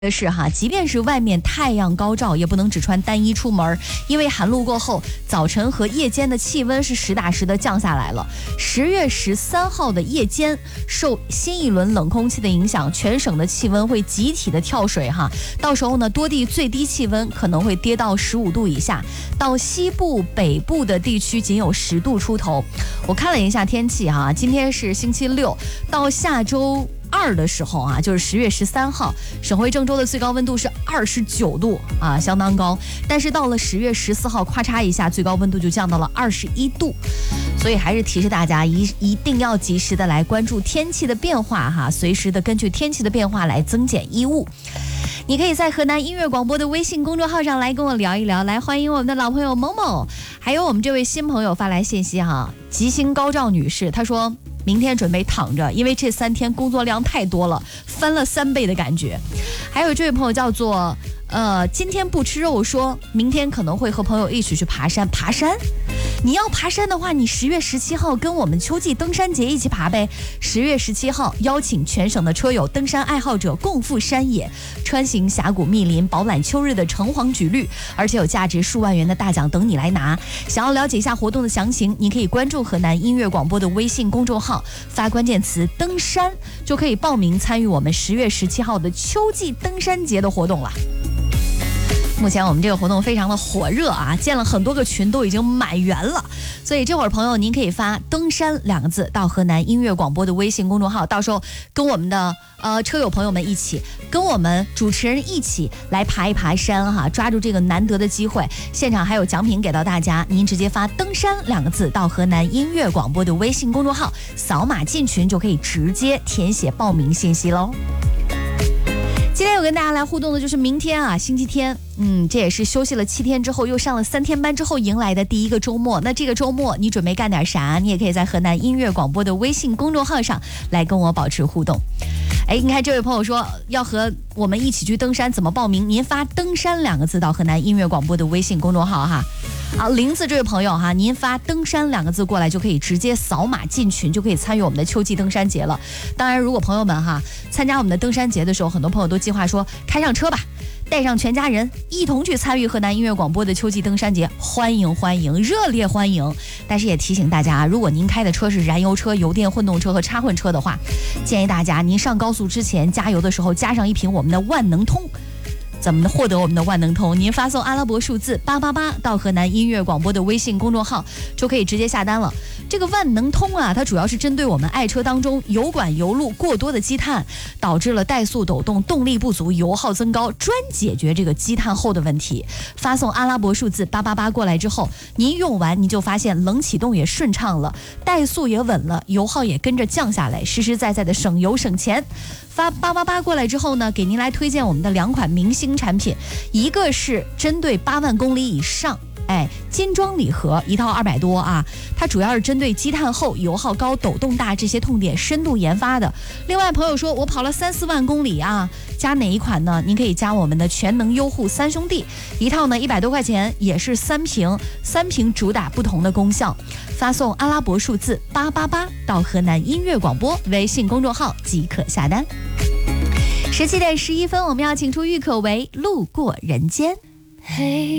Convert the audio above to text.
的是哈，即便是外面太阳高照，也不能只穿单衣出门，因为寒露过后，早晨和夜间的气温是实打实的降下来了。10月13号的夜间，受新一轮冷空气的影响，全省的气温会集体的跳水哈。到时候呢，多地最低气温可能会跌到15度以下，到西部、北部的地区仅有10度出头。我看了一下天气哈，今天是星期六，到下周2的时候啊，就是10月13号，省会郑州的最高温度是29度啊，相当高。但是到了10月14号，咔嚓一下，最高温度就降到了21度。所以还是提示大家一定要及时的来关注天气的变化哈，随时的根据天气的变化来增减衣物。你可以在河南音乐广播的微信公众号上来跟我聊一聊，来欢迎我们的老朋友某某，还有我们这位新朋友发来信息哈，吉星高照女士，她说明天准备躺着，因为这3天工作量太多了，翻了3倍的感觉。还有这位朋友叫做今天不吃肉，说明天可能会和朋友一起去爬山。爬山？你要爬山的话，你10月17号跟我们秋季登山节一起爬呗。10月17号邀请全省的车友、登山爱好者共赴山野，穿行峡谷密林，饱览秋日的橙黄橘绿，而且有价值数万元的大奖等你来拿。想要了解一下活动的详情，你可以关注河南音乐广播的微信公众号，发关键词登山就可以报名参与我们10月17号的秋季登山节的活动了。目前我们这个活动非常的火热啊，建了很多个群，都已经满员了。所以这会儿朋友您可以发登山2个字到河南音乐广播的微信公众号，到时候跟我们的车友朋友们一起，跟我们主持人一起来爬一爬山哈，抓住这个难得的机会，现场还有奖品给到大家。您直接发登山2个字到河南音乐广播的微信公众号，扫码进群就可以直接填写报名信息喽。今天有跟大家来互动的就是明天啊，星期天，这也是休息了7天之后，又上了3天班之后迎来的第一个周末。那这个周末你准备干点啥？你也可以在河南音乐广播的微信公众号上来跟我保持互动。你看这位朋友说要和我们一起去登山，怎么报名？您发登山2个字到河南音乐广播的微信公众号哈。好，林子这位朋友哈，您发登山2个字过来就可以直接扫码进群，就可以参与我们的秋季登山节了。当然，如果朋友们哈参加我们的登山节的时候，很多朋友都计划说开上车吧，带上全家人一同去参与河南音乐广播的秋季登山节，欢迎欢迎，热烈欢迎。但是也提醒大家啊，如果您开的车是燃油车、油电混动车和插混车的话，建议大家您上高速之前加油的时候加上一瓶我们的万能通。怎么获得我们的万能通？您发送阿拉伯数字888到河南音乐广播的微信公众号，就可以直接下单了。这个万能通啊，它主要是针对我们爱车当中油管油路过多的积碳，导致了怠速抖动、动力不足、油耗增高，专解决这个积碳后的问题。发送阿拉伯数字888过来之后，您用完你就发现冷启动也顺畅了，怠速也稳了，油耗也跟着降下来，实实在在的省油省钱。发888过来之后呢，给您来推荐我们的2款明星产品，一个是针对8万公里以上，金装礼盒一套200多啊，它主要是针对积碳后、油耗高、抖动大这些痛点深度研发的。另外朋友说我跑了3-4万公里啊，加哪一款呢？您可以加我们的全能优护3兄弟，一套呢100多块钱，也是3瓶主打不同的功效。发送阿拉伯数字888到河南音乐广播微信公众号即可下单。17点11分，我们要请出郁可唯路过人间。嘿。